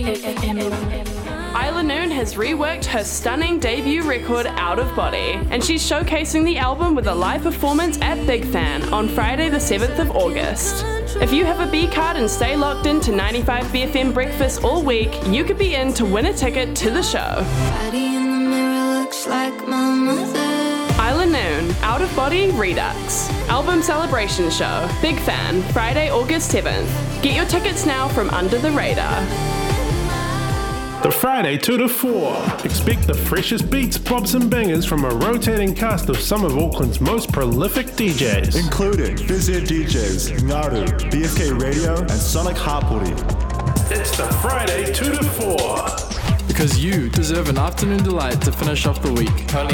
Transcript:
Isla Noon has reworked her stunning debut record Out of Body, and she's showcasing the album with a live performance at Big Fan on Friday the 7th of August. If you have a B card and stay locked into 95 BFM Breakfast all week, you could be in to win a ticket to the show. Body in the mirror looks like my mother. Isla Noon, Out of Body Redux. Album celebration show, Big Fan, Friday, August 7th. Get your tickets now from Under the Radar. The Friday 2 to 4. Expect the freshest beats, bops and bangers from a rotating cast of some of Auckland's most prolific DJs. Including Bizhead DJs, Ngaru, BFK Radio and Sonic Hapori. It's the Friday 2 to 4. Because you deserve an afternoon delight to finish off the week.